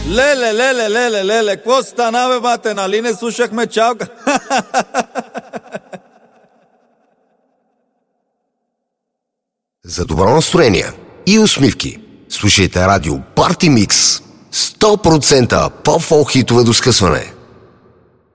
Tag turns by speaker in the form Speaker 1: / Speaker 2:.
Speaker 1: Леле, какво стана, бе, бате, нали не слушахме чалка?
Speaker 2: За добро настроение и усмивки слушайте радио Парти Микс. 100% поп-фолк хитове до скъсване.